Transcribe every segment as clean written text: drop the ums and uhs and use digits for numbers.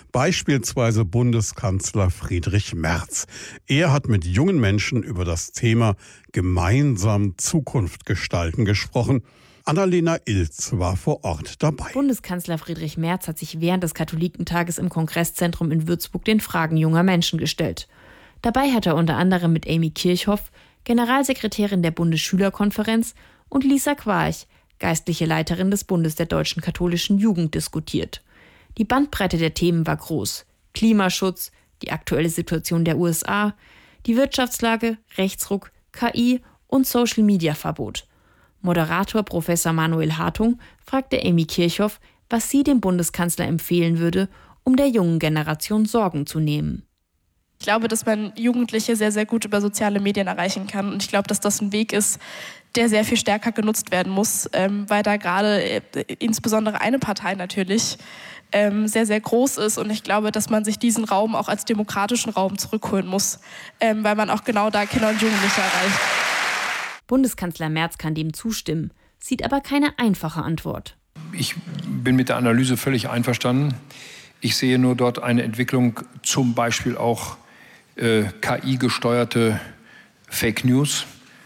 Beispielsweise Bundeskanzler Friedrich Merz. Er hat mit jungen Menschen über das Thema gemeinsam Zukunft gestalten gesprochen. Annalena Ilz war vor Ort dabei. Bundeskanzler Friedrich Merz hat sich während des Katholikentages im Kongresszentrum in Würzburg den Fragen junger Menschen gestellt. Dabei hat er unter anderem mit Amy Kirchhoff, Generalsekretärin der Bundesschülerkonferenz, und Lisa Quarch, geistliche Leiterin des Bundes der deutschen katholischen Jugend, diskutiert. Die Bandbreite der Themen war groß: Klimaschutz, die aktuelle Situation der USA, die Wirtschaftslage, Rechtsruck, KI und Social-Media-Verbot. Moderator Professor Manuel Hartung fragte Amy Kirchhoff, was sie dem Bundeskanzler empfehlen würde, um der jungen Generation Sorgen zu nehmen. Ich glaube, dass man Jugendliche sehr, sehr gut über soziale Medien erreichen kann. Und ich glaube, dass das ein Weg ist, der sehr viel stärker genutzt werden muss, weil da gerade insbesondere eine Partei natürlich sehr, sehr groß ist. Und ich glaube, dass man sich diesen Raum auch als demokratischen Raum zurückholen muss, weil man auch genau da Kinder und Jugendliche erreicht. Bundeskanzler Merz kann dem zustimmen, sieht aber keine einfache Antwort. Ich bin mit der Analyse völlig einverstanden. Ich sehe nur dort eine Entwicklung, zum Beispiel auch KI-gesteuerte Fake News,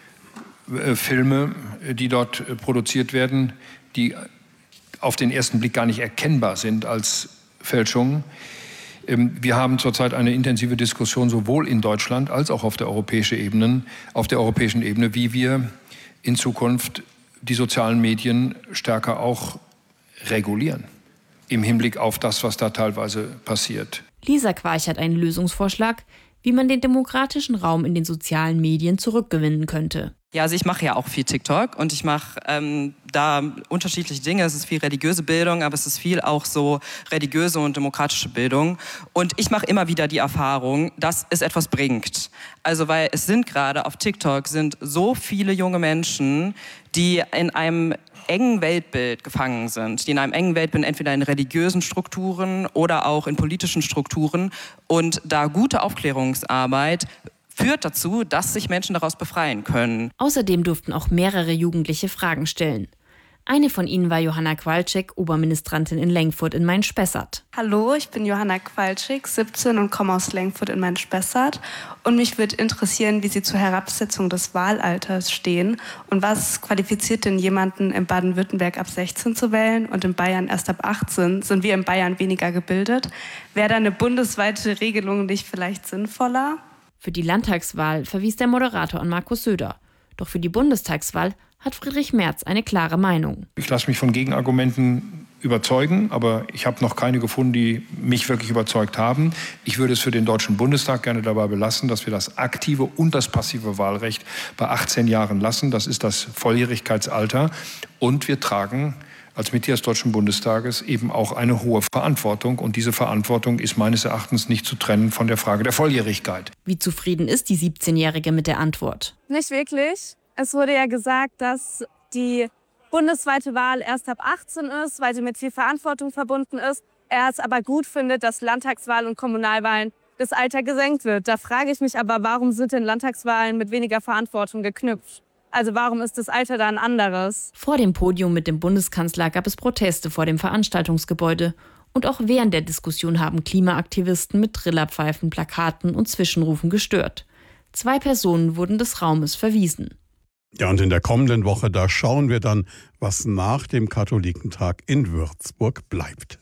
Filme, die dort produziert werden, die auf den ersten Blick gar nicht erkennbar sind als Fälschungen. Wir haben zurzeit eine intensive Diskussion sowohl in Deutschland als auch auf der europäischen Ebene, wie wir in Zukunft die sozialen Medien stärker auch regulieren, im Hinblick auf das, was da teilweise passiert. Lisa Quarch hat einen Lösungsvorschlag, wie man den demokratischen Raum in den sozialen Medien zurückgewinnen könnte. Ja, also ich mache ja auch viel TikTok und ich mache da unterschiedliche Dinge. Es ist viel religiöse Bildung, aber es ist viel auch so religiöse und demokratische Bildung. Und ich mache immer wieder die Erfahrung, dass es etwas bringt. Also weil es sind gerade auf TikTok sind so viele junge Menschen, die in einem engen Weltbild gefangen sind, die in einem engen Weltbild entweder in religiösen Strukturen oder auch in politischen Strukturen. Und da gute Aufklärungsarbeit führt dazu, dass sich Menschen daraus befreien können. Außerdem durften auch mehrere Jugendliche Fragen stellen. Eine von ihnen war Johanna Qualczyk, Oberministrantin in Lengfurt in Main-Spessart. Hallo, ich bin Johanna Qualczyk, 17 und komme aus Lengfurt in Main-Spessart. Und mich würde interessieren, wie Sie zur Herabsetzung des Wahlalters stehen und was qualifiziert denn jemanden in Baden-Württemberg ab 16 zu wählen und in Bayern erst ab 18? Sind wir in Bayern weniger gebildet? Wäre da eine bundesweite Regelung nicht vielleicht sinnvoller? Für die Landtagswahl verwies der Moderator an Markus Söder. Doch für die Bundestagswahl hat Friedrich Merz eine klare Meinung. Ich lasse mich von Gegenargumenten überzeugen, aber ich habe noch keine gefunden, die mich wirklich überzeugt haben. Ich würde es für den Deutschen Bundestag gerne dabei belassen, dass wir das aktive und das passive Wahlrecht bei 18 Jahren lassen. Das ist das Volljährigkeitsalter. Und wir tragen als Mitglied des Deutschen Bundestages eben auch eine hohe Verantwortung. Und diese Verantwortung ist meines Erachtens nicht zu trennen von der Frage der Volljährigkeit. Wie zufrieden ist die 17-Jährige mit der Antwort? Nicht wirklich. Es wurde ja gesagt, dass die bundesweite Wahl erst ab 18 ist, weil sie mit viel Verantwortung verbunden ist. Er es aber gut findet, dass Landtagswahlen und Kommunalwahlen das Alter gesenkt wird. Da frage ich mich aber, warum sind denn Landtagswahlen mit weniger Verantwortung geknüpft? Also warum ist das Alter da ein anderes? Vor dem Podium mit dem Bundeskanzler gab es Proteste vor dem Veranstaltungsgebäude. Und auch während der Diskussion haben Klimaaktivisten mit Trillerpfeifen, Plakaten und Zwischenrufen gestört. 2 Personen wurden des Raumes verwiesen. Ja, und in der kommenden Woche, da schauen wir dann, was nach dem Katholikentag in Würzburg bleibt.